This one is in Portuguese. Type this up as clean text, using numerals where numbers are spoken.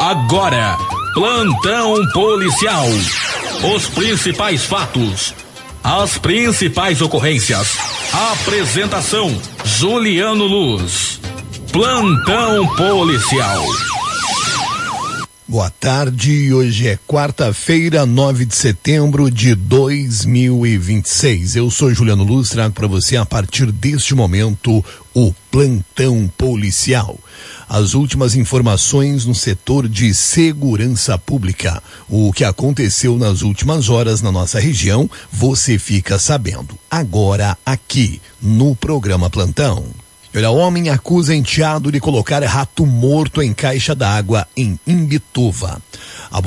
Agora, plantão policial. Os principais fatos, as principais ocorrências. Apresentação: Juliano Luz. Plantão policial. Boa tarde, hoje é quarta-feira, 9 de setembro de 2026. Eu sou Juliano Luz, trago para você a partir deste momento o Plantão Policial. As últimas informações no setor de segurança pública. O que aconteceu nas últimas horas na nossa região, você fica sabendo agora aqui no programa Plantão. Olha, homem acusa enteado de colocar rato morto em caixa d'água em Imbituva.